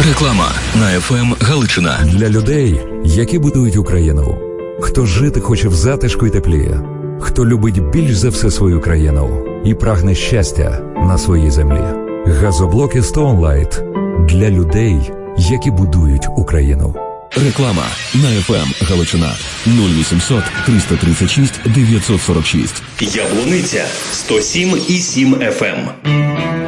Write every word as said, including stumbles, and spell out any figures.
Реклама на еф ем Галичина. Для людей, які будують Україну. Хто жити хоче в затишку й теплі. Хто любить більш за все свою країну і прагне щастя на своїй землі. Газоблоки Stoneline для людей, які будують Україну. Реклама на еф ем Галичина. нуль вісімсот триста тридцять шість дев'ятсот сорок шість. Яблуниця сто сім і сім еф ем.